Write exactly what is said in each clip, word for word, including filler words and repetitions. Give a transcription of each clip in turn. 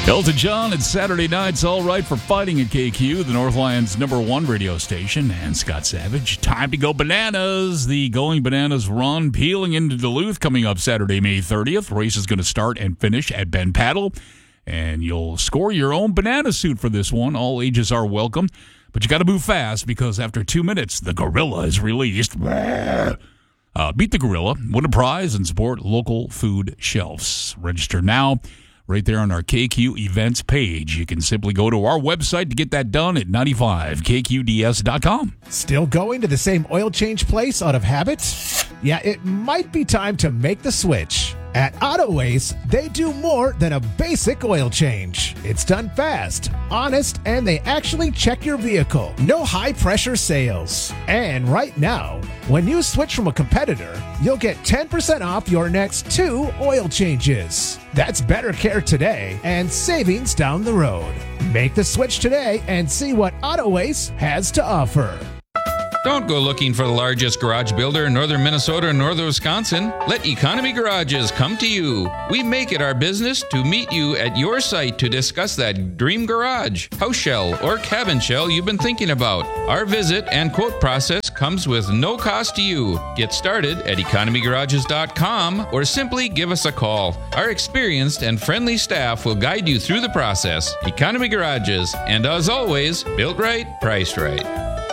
Elton John, it's Saturday nights, all right for fighting at K Q, the Northland's number one radio station, and Scott Savage. Time to go bananas. The Going Bananas Run peeling into Duluth coming up Saturday, May thirtieth. Race is going to start and finish at Ben Paddle, and you'll score your own banana suit for this one. All ages are welcome, but you got to move fast because after two minutes, the gorilla is released. Uh, beat the gorilla, win a prize, and support local food shelves. Register now. Right there on our K Q events page. You can simply go to our website to get that done at ninety-five K Q D S dot com. Still going to the same oil change place out of habit? Yeah, it might be time to make the switch. At Autoways, they do more than a basic oil change. It's done fast, honest, and they actually check your vehicle. No high-pressure sales. And right now, when you switch from a competitor, you'll get ten percent off your next two oil changes. That's better care today and savings down the road. Make the switch today and see what Autoways has to offer. Don't go looking for the largest garage builder in northern Minnesota or northern Wisconsin. Let Economy Garages come to you. We make it our business to meet you at your site to discuss that dream garage, house shell, or cabin shell you've been thinking about. Our visit and quote process comes with no cost to you. Get started at economy garages dot com or simply give us a call. Our experienced and friendly staff will guide you through the process. Economy Garages, and as always, built right, priced right.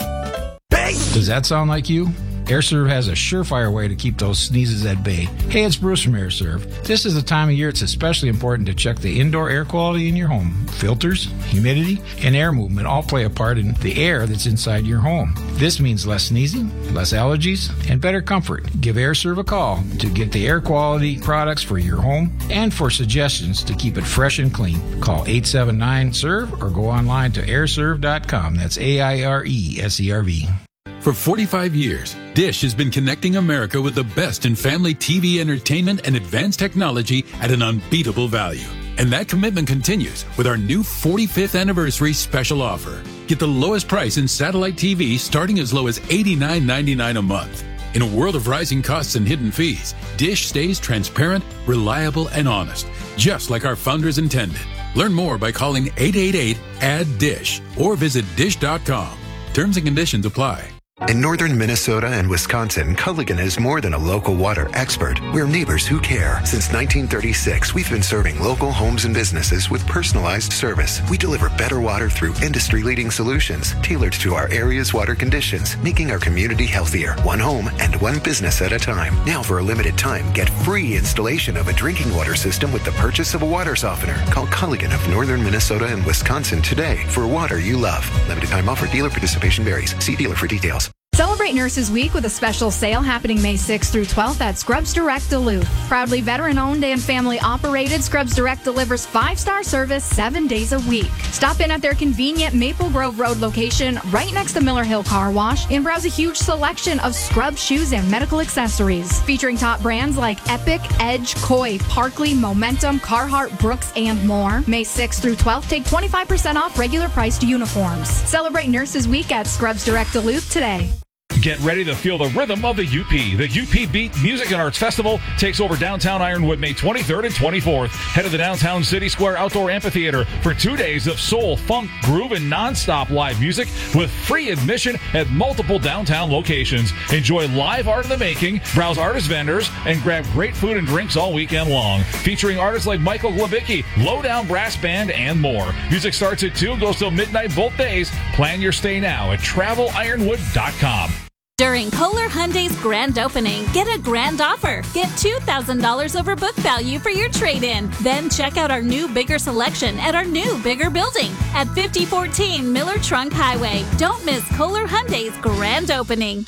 Does that sound like you? AirServe has a surefire way to keep those sneezes at bay. Hey, it's Bruce from AirServe. This is the time of year it's especially important to check the indoor air quality in your home. Filters, humidity, and air movement all play a part in the air that's inside your home. This means less sneezing, less allergies, and better comfort. Give AirServe a call to get the air quality products for your home and for suggestions to keep it fresh and clean. Call eight seven nine S E R V or go online to air serve dot com. That's A I R E S E R V. For forty-five years, Dish has been connecting America with the best in family T V entertainment and advanced technology at an unbeatable value. And that commitment continues with our new forty-fifth anniversary special offer. Get the lowest price in satellite T V starting as low as eighty-nine ninety-nine a month. In a world of rising costs and hidden fees, Dish stays transparent, reliable, and honest, just like our founders intended. Learn more by calling eight eight eight, A D D I S H or visit dish dot com. Terms and conditions apply. In northern Minnesota and Wisconsin, Culligan is more than a local water expert. We're neighbors who care. Since nineteen thirty-six, we've been serving local homes and businesses with personalized service. We deliver better water through industry-leading solutions tailored to our area's water conditions, making our community healthier, one home and one business at a time. Now, for a limited time, get free installation of a drinking water system with the purchase of a water softener. Call Culligan of northern Minnesota and Wisconsin today for water you love. Limited time offer. Dealer participation varies. See dealer for details. Celebrate Nurses Week with a special sale happening May sixth through twelfth at Scrubs Direct Duluth. Proudly veteran-owned and family-operated, Scrubs Direct delivers five-star service seven days a week. Stop in at their convenient Maple Grove Road location right next to Miller Hill Car Wash and browse a huge selection of scrub shoes and medical accessories. Featuring top brands like Epic, Edge, Koi, Parkley, Momentum, Carhartt, Brooks, and more. May sixth through twelfth, take twenty-five percent off regular priced uniforms. Celebrate Nurses Week at Scrubs Direct Duluth today. Get ready to feel the rhythm of the U P. The U P Beat Music and Arts Festival takes over downtown Ironwood May twenty-third and twenty-fourth. Head to the Downtown City Square Outdoor Amphitheater for two days of soul, funk, groove, and non-stop live music with free admission at multiple downtown locations. Enjoy live art in the making, browse artist vendors, and grab great food and drinks all weekend long. Featuring artists like Michael Glabicki, Lowdown Brass Band, and more. Music starts at two, goes till midnight both days. Plan your stay now at travel ironwood dot com. During Kohler Hyundai's grand opening, get a grand offer. Get two thousand dollars over book value for your trade-in. Then check out our new bigger selection at our new bigger building at fifty fourteen Miller Trunk Highway. Don't miss Kohler Hyundai's grand opening.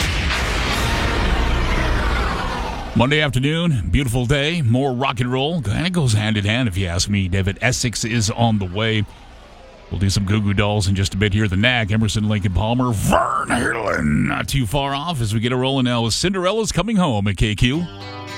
Monday afternoon, beautiful day, more rock and roll. Kind of goes hand in hand if you ask me. David Essex is on the way. We'll do some Goo Goo Dolls in just a bit here. The Knack, Emerson, Lake and Palmer, Vern Halen. Not too far off as we get a rolling now with Cinderella's Coming Home at K Q.